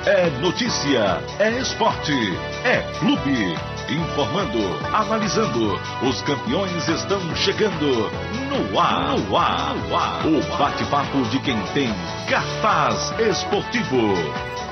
É notícia, é esporte, é clube. Informando, analisando, os campeões estão chegando no ar. No ar. O bate-papo de quem tem cartaz esportivo.